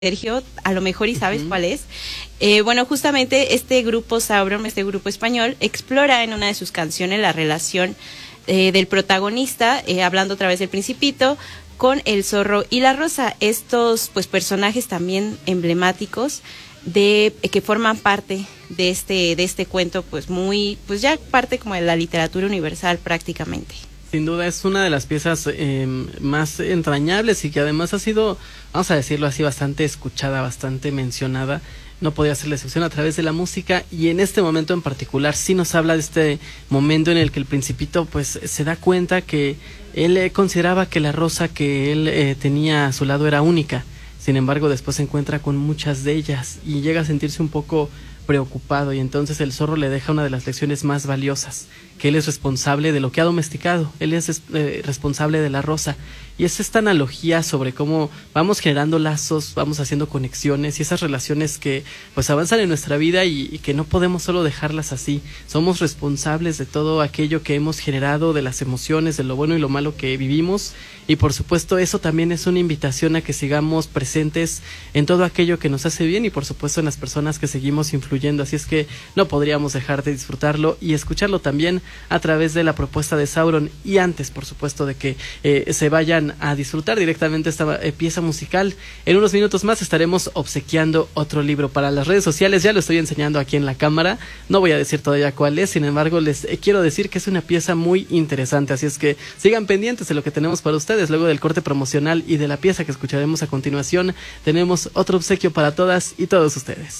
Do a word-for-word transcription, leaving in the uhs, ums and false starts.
Sergio, a lo mejor y sabes Uh-huh. cuál es. Eh, bueno, justamente este grupo Sauron, este grupo español, explora en una de sus canciones la relación eh, del protagonista, eh, hablando otra vez del Principito, con el zorro y la rosa. Estos pues personajes también emblemáticos de eh, que forman parte de este de este cuento, pues muy pues ya parte como de la literatura universal prácticamente. Sin duda es una de las piezas eh, más entrañables y que además ha sido, vamos a decirlo así, bastante escuchada, bastante mencionada. No podía ser la excepción a través de la música, y en este momento en particular sí nos habla de este momento en el que el Principito pues se da cuenta que él eh, consideraba que la rosa que él eh, tenía a su lado era única. Sin embargo, después se encuentra con muchas de ellas y llega a sentirse un poco preocupado, y entonces el zorro le deja una de las lecciones más valiosas, que él es responsable de lo que ha domesticado, él es eh, responsable de la rosa. Y es esta analogía sobre cómo vamos generando lazos, vamos haciendo conexiones y esas relaciones que pues avanzan en nuestra vida y, y que no podemos solo dejarlas así. Somos responsables de todo aquello que hemos generado, de las emociones, de lo bueno y lo malo que vivimos, y por supuesto eso también es una invitación a que sigamos presentes en todo aquello que nos hace bien y por supuesto en las personas que seguimos influyendo. Así es que no podríamos dejar de disfrutarlo y escucharlo también a través de la propuesta de Sauron, y antes por supuesto de que eh, se vayan a disfrutar directamente esta eh, pieza musical. En unos minutos más estaremos obsequiando otro libro para las redes sociales. Ya lo estoy enseñando aquí en la cámara, no voy a decir todavía cuál es, sin embargo les eh, quiero decir que es una pieza muy interesante, así es que sigan pendientes de lo que tenemos para ustedes. Luego del corte promocional y de la pieza que escucharemos a continuación, tenemos otro obsequio para todas y todos ustedes.